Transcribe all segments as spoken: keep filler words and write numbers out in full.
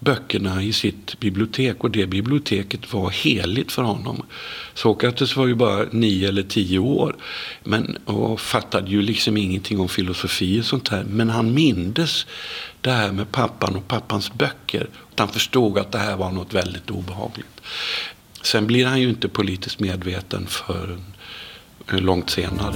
böckerna i sitt bibliotek, och det biblioteket var heligt för honom. Sokrates var ju bara nio eller tio år, men, och fattade ju liksom ingenting om filosofi och sånt här, men han mindes det här med pappan och pappans böcker. Han förstod att det här var något väldigt obehagligt. Sen blir han ju inte politiskt medveten för långt senare.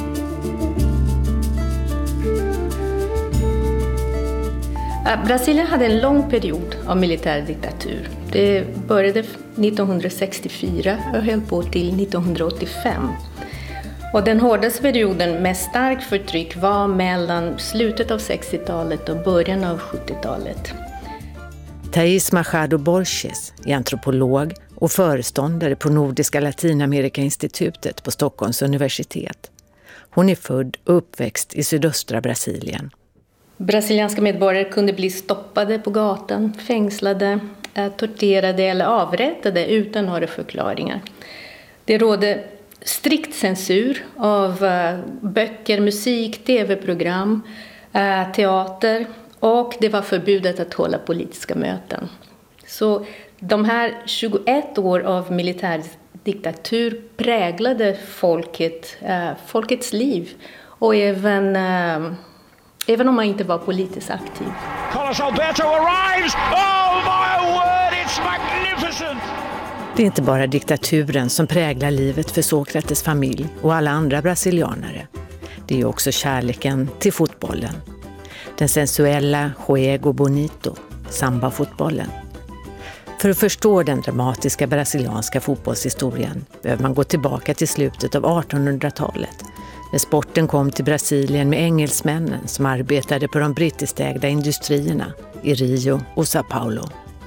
Brasilien hade en lång period av militärdiktatur. Det började nittonhundrasextiofyra och höll på till nittonhundraåttiofem. Och den hårdaste perioden med stark förtryck var mellan slutet av sextiotalet och början av sjuttiotalet. Thais Machado Borges är antropolog och föreståndare på Nordiska Latinamerika-institutet på Stockholms universitet. Hon är född och uppväxt i sydöstra Brasilien. Brasilianska medborgare kunde bli stoppade på gatan, fängslade, torterade eller avrättade utan några förklaringar. Det rådde strikt censur av böcker, musik, tv-program, teater, och det var förbjudet att hålla politiska möten. Så de här tjugoett år av militärdiktatur präglade folket, folkets liv, och även Även om man inte var politiskt aktiv. Carlos Alberto arrives! Oh my word, it's magnificent! Det är inte bara diktaturen som präglar livet för Sokrates familj och alla andra brasilianare. Det är också kärleken till fotbollen. Den sensuella Juego Bonito, samba-fotbollen. För att förstå den dramatiska brasilianska fotbollshistorien behöver man gå tillbaka till slutet av artonhundratalet. När sporten kom till Brasilien med engelsmännen som arbetade på de brittistägda industrierna i Rio och São Paulo.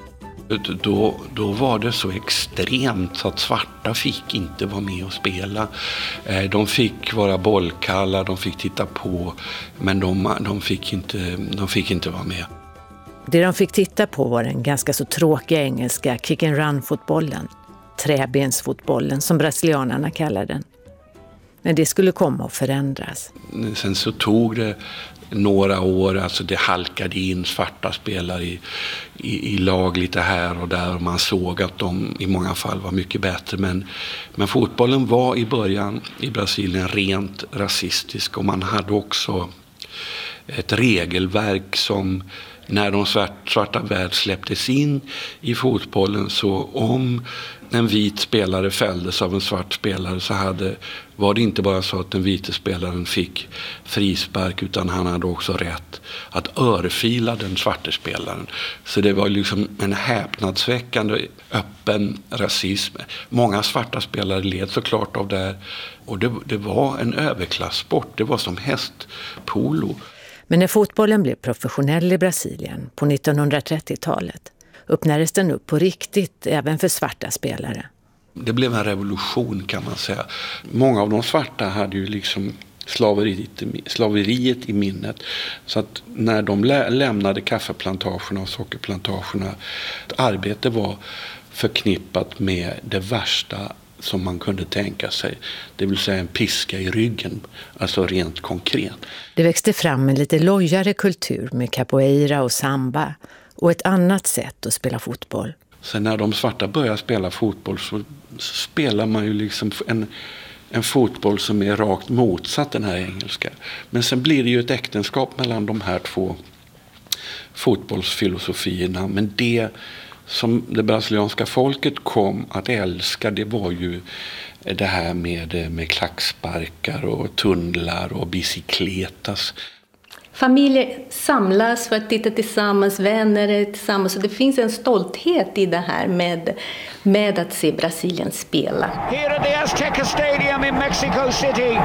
Då, då var det så extremt så att svarta fick inte vara med och spela. De fick vara bollkallar, de fick titta på, men de, de, fick inte, de fick inte vara med. Det de fick titta på var den ganska så tråkiga engelska kick-and-run-fotbollen. Träbensfotbollen som brasilianerna kallar den. Men det skulle komma att förändras. Sen så tog det några år, alltså det halkade in svarta spelare i, i, i lag lite här och där, och man såg att de i många fall var mycket bättre. Men, men fotbollen var i början i Brasilien rent rasistisk, och man hade också ett regelverk som, när de svarta värld släpptes in i fotbollen, så om en vit spelare fälldes av en svart spelare så hade, var det inte bara så att den vita spelaren fick frispark, utan han hade också rätt att örfila den svarta spelaren. Så det var liksom en häpnadsväckande öppen rasism. Många svarta spelare led såklart av det här, och det, det var en överklasssport. Det var som hästpolo. Men när fotbollen blev professionell i Brasilien på nittonhundratrettiotalet öppnades den upp på riktigt även för svarta spelare. Det blev en revolution, kan man säga. Många av de svarta hade ju liksom slaveriet, slaveriet i minnet. Så att när de lä- lämnade kaffeplantagerna och sockerplantagerna, arbete var förknippat med det värsta som man kunde tänka sig. Det vill säga en piska i ryggen, alltså rent konkret. Det växte fram en lite lojare kultur med capoeira och samba och ett annat sätt att spela fotboll. Sen när de svarta börjar spela fotboll så spelar man ju liksom en, en fotboll som är rakt motsatt den här engelska. Men sen blir det ju ett äktenskap mellan de här två fotbollsfilosofierna. Men det som det brasilianska folket kom att älska, det var ju det här med, med klacksparkar och tunnlar och bicicletas. Familjer samlas för att titta tillsammans, vänner tillsammans. Så det finns en stolthet i det här med, med att se Brasilien spela. Here at the Azteca Stadium in Mexico City.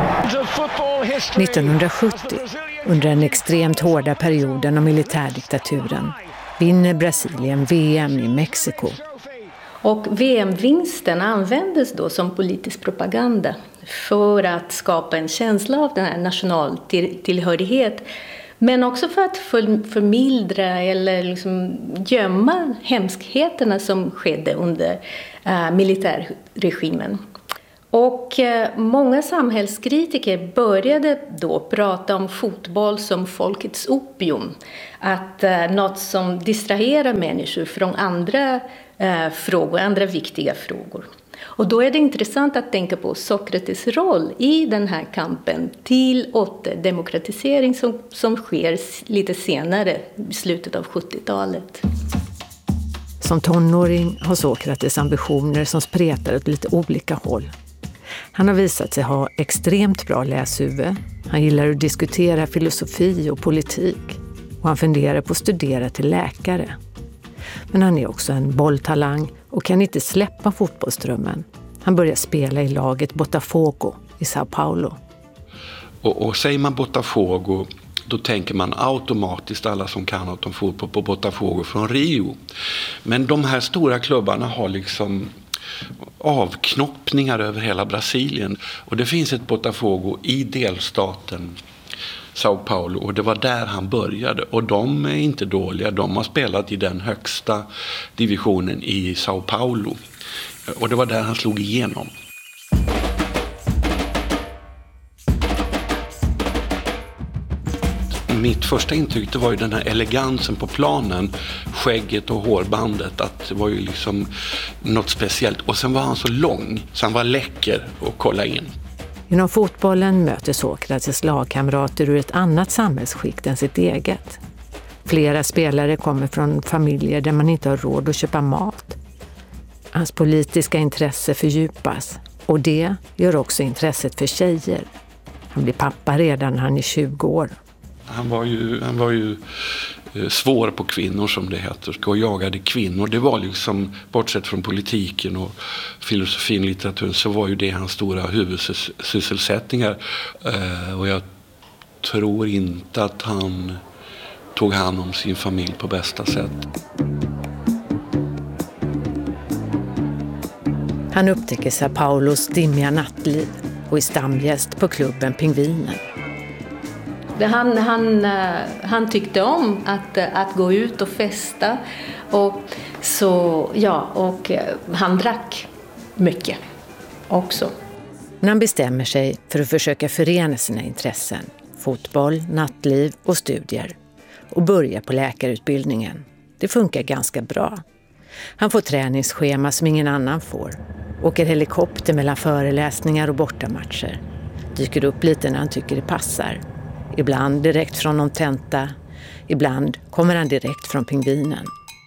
nittonhundrasjuttio, under den extremt hårda perioden av militärdiktaturen, vinner Brasilien V M i Mexiko. Och V M-vinsten användes då som politisk propaganda för att skapa en känsla av den här nationaltillhörighet. Men också för att förmildra eller liksom gömma hemskheterna som skedde under uh, militärregimen. Och eh, många samhällskritiker började då prata om fotboll som folkets opium. Att eh, något som distraherar människor från andra eh, frågor, andra viktiga frågor. Och då är det intressant att tänka på Sokrates roll i den här kampen till återdemokratisering som, som sker lite senare, i slutet av sjuttiotalet. Som tonåring har Sokrates ambitioner som spretar åt lite olika håll. Han har visat sig ha extremt bra läshuvud. Han gillar att diskutera filosofi och politik. Och han funderar på att studera till läkare. Men han är också en bolltalang och kan inte släppa fotbollsdrömmen. Han börjar spela i laget Botafogo i Sao Paulo. Och, och säger man Botafogo, då tänker man automatiskt, alla som kan något om fotboll, på Botafogo från Rio. Men de här stora klubbarna har liksom avknoppningar över hela Brasilien. Och det finns ett Botafogo i delstaten Sao Paulo, och det var där han började. Och de är inte dåliga, de har spelat i den högsta divisionen i Sao Paulo. Och det var där han slog igenom. Mitt första intryck, det var ju den här elegansen på planen, skägget och hårbandet, att det var ju liksom något speciellt. Och sen var han så lång så han var läcker att kolla in. Inom fotbollen möter Sokrates lagkamrater ur ett annat samhällsskikt än sitt eget. Flera spelare kommer från familjer där man inte har råd att köpa mat. Hans politiska intresse fördjupas, och det gör också intresset för tjejer. Han blir pappa redan när han är tjugo år. Han var ju, han var ju svår på kvinnor, som det heter, och jagade kvinnor. Det var liksom, bortsett från politiken och filosofin och litteraturen, så var ju det hans stora huvudsysselsättningar. Och jag tror inte att han tog hand om sin familj på bästa sätt. Han upptäcker Sao Paulos dimmiga nattliv och är stamgäst på klubben Pingvinen. Han, han, han tyckte om att, att gå ut och festa, och, så, ja, och han drack mycket också. Men han bestämmer sig för att försöka förena sina intressen, fotboll, nattliv och studier, och börjar på läkarutbildningen. Det funkar ganska bra. Han får träningsschema som ingen annan får, åker helikopter mellan föreläsningar och bortamatcher, dyker upp lite när han tycker det passar. Ibland direkt från någon tenta, ibland kommer han direkt från Pingvinen.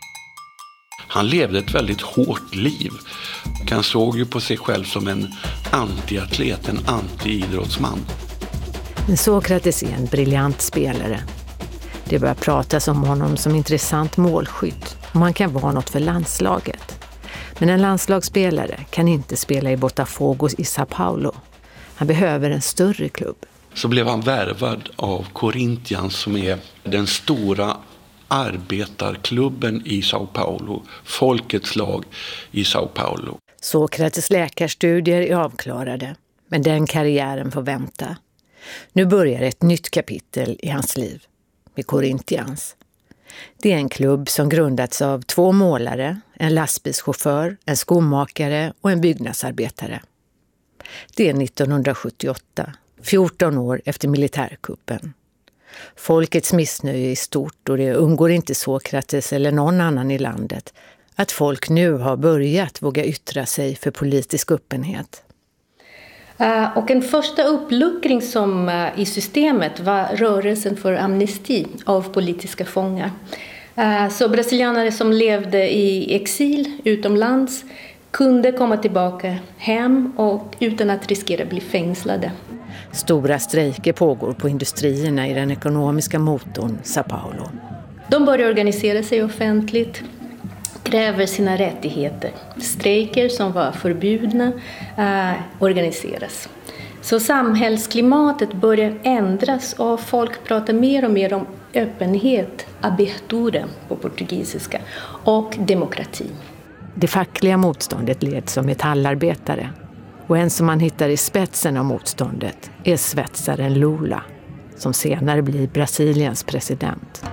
Han levde ett väldigt hårt liv. Han såg ju på sig själv som en antiatlet, en anti-idrottsman. Men Sokrates är en briljant spelare. Det börjar pratas om honom som intressant målskytt, och man kan vara något för landslaget. Men en landslagsspelare kan inte spela i Botafogo i Sao Paulo. Han behöver en större klubb. Så blev han värvad av Corinthians, som är den stora arbetarklubben i Sao Paulo, folkets lag i Sao Paulo. Sokrates läkarstudier är avklarade, men den karriären får vänta. Nu börjar ett nytt kapitel i hans liv, med Corinthians. Det är en klubb som grundats av två målare, en lastbilschaufför, en skomakare och en byggnadsarbetare. Det är nittonhundrasjuttioåtta. fjorton år efter militärkuppen. Folkets missnöje är stort, och det undgår inte Sokrates eller någon annan i landet att folk nu har börjat våga yttra sig för politisk öppenhet. Uh, och en första uppluckring som uh, i systemet var rörelsen för amnesti av politiska fångar. Uh, så brasilianare som levde i exil utomlands kunde komma tillbaka hem och utan att riskera bli fängslade. Stora strejker pågår på industrierna i den ekonomiska motorn Sao Paulo. De börjar organisera sig offentligt, kräver sina rättigheter. Strejker som var förbjudna eh, organiseras. Så samhällsklimatet börjar ändras, och folk pratar mer och mer om öppenhet, abertura på portugisiska, och demokrati. Det fackliga motståndet leds som metallarbetare. Och en som man hittar i spetsen av motståndet är svetsaren Lula, som senare blir Brasiliens president.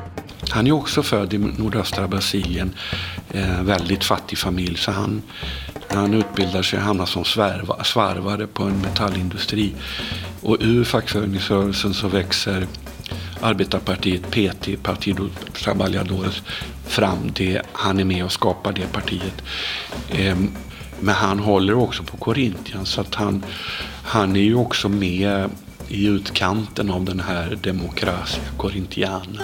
Han är också född i nordöstra Brasilien, eh, väldigt fattig familj, så han, han utbildar sig och hamnar som svärva, svarvare på en metallindustri. Och ur fackföreningsrörelsen så växer arbetarpartiet P T, Partido Trabalhadores, fram. Det, han är med och skapar det partiet. Eh, men han håller också på Corinthians, så att han, han är ju också med i utkanten av den här Democracia Corintiana.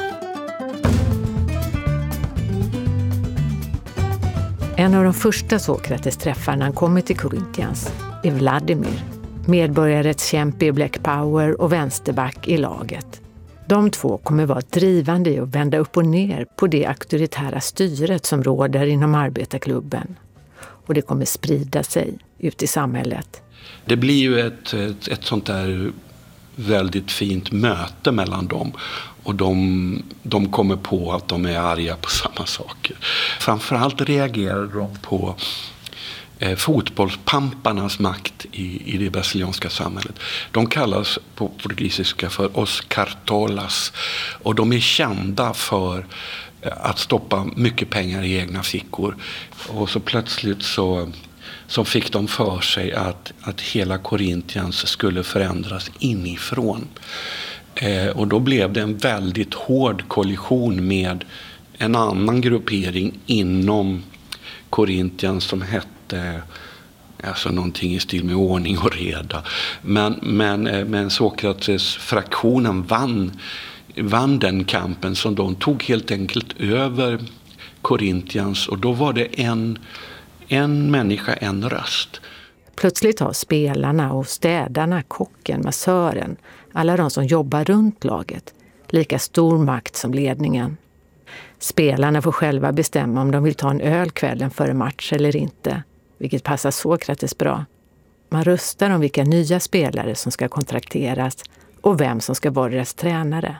En av de första Sokrates träffar när han kommer till Corinthians är Vladimir, medborgarrättskämpe i Black Power och vänsterback i laget. De två kommer vara drivande i att vända upp och ner på det auktoritära styret som råder inom arbetarklubben. Och det kommer sprida sig ut i samhället. Det blir ju ett, ett, ett sånt där väldigt fint möte mellan dem. Och de, de kommer på att de är arga på samma saker. Framförallt reagerar de på eh, fotbollspamparnas makt i, i det brasilianska samhället. De kallas på portugisiska för os cartolas. Och de är kända för eh, att stoppa mycket pengar i egna fickor. Och så plötsligt så... Så fick de för sig att, att hela Corinthians skulle förändras inifrån. Eh, och då blev det en väldigt hård kollision med en annan gruppering inom Corinthians som hette alltså någonting i stil med ordning och reda. Men, men, men Sokrates-fraktionen vann, vann den kampen, som de tog helt enkelt över Corinthians, och då var det en... En människa, en röst. Plötsligt har spelarna och städarna, kocken, massören, alla de som jobbar runt laget, lika stor makt som ledningen. Spelarna får själva bestämma om de vill ta en öl kvällen före match eller inte, vilket passar Sokrates bra. Man röstar om vilka nya spelare som ska kontrakteras och vem som ska vara deras tränare.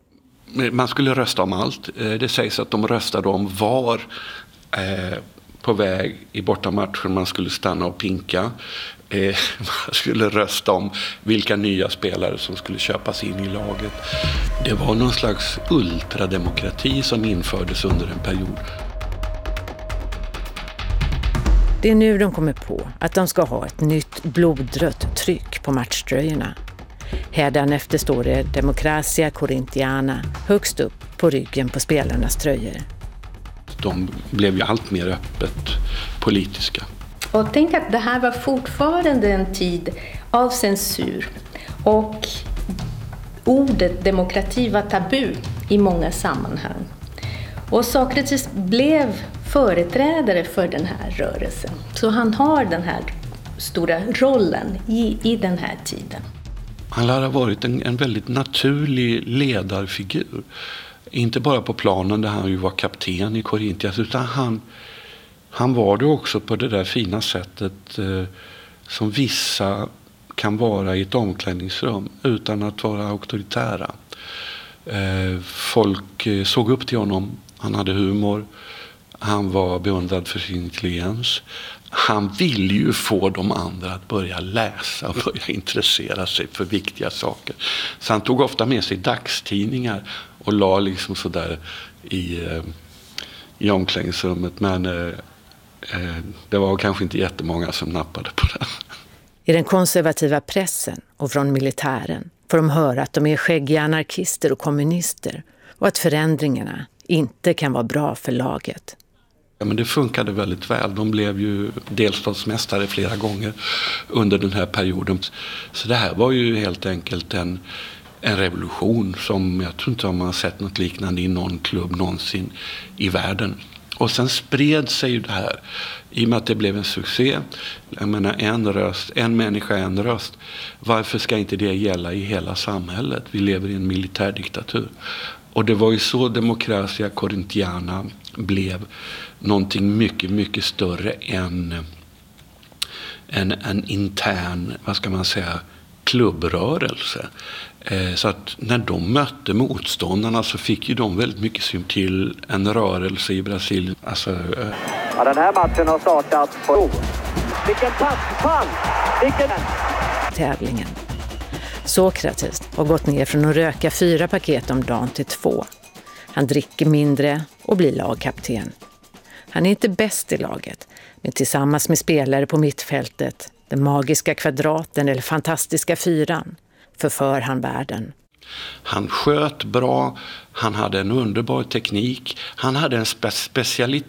Man skulle rösta om allt. Det sägs att de röstade om var... Eh, på väg i bortamatchen man skulle stanna och pinka. Eh, man skulle rösta om vilka nya spelare som skulle köpas in i laget. Det var någon slags ultrademokrati som infördes under en period. Det är nu de kommer på att de ska ha ett nytt blodrött tryck på matchtröjorna. Hädanefter står det Democracia Corintiana högst upp på ryggen på spelarnas tröjor. De blev ju allt mer öppet politiska. Och tänk att det här var fortfarande en tid av censur. Och ordet demokrati var tabu i många sammanhang. Och Sokrates blev företrädare för den här rörelsen. Så han har den här stora rollen i, i den här tiden. Han lär ha varit en, en väldigt naturlig ledarfigur. Inte bara på planen där han ju var kapten i Corinthians, utan han, han var det också på det där fina sättet eh, som vissa kan vara i ett omklädningsrum utan att vara auktoritära. Eh, folk eh, såg upp till honom, han hade humor, han var beundrad för sin intelligens. Han ville ju få de andra att börja läsa och börja intressera sig för viktiga saker. Så han tog ofta med sig dagstidningar och la liksom sådär i, i omklädningsrummet. Men eh, det var kanske inte jättemånga som nappade på det. I den konservativa pressen och från militären får de höra att de är skäggiga anarkister och kommunister och att förändringarna inte kan vara bra för laget. Ja, men det funkade väldigt väl. De blev ju delstatsmästare flera gånger under den här perioden. Så det här var ju helt enkelt en, en revolution som jag tror inte man har sett något liknande i någon klubb någonsin i världen. Och sen spred sig ju det här i och med att det blev en succé. Jag menar, en röst, en människa, en röst. Varför ska inte det gälla i hela samhället? Vi lever i en militärdiktatur. Och det var ju så Democracia Corintiana blev någonting mycket, mycket större än en, en intern, vad ska man säga, klubbrörelse. Eh, så att när de mötte motståndarna så fick ju de väldigt mycket syn till en rörelse i Brasilien. Alltså, eh. Ja, den här matchen har startat på... Vilken passfall! Vilken... Tävlingen. Sokrates har gått ner från att röka fyra paket om dagen till två. Han dricker mindre och blir lagkapten. Han är inte bäst i laget, men tillsammans med spelare på mittfältet, den magiska kvadraten eller fantastiska fyran, förför han världen. Han sköt bra, han hade en underbar teknik, han hade en spe- specialitet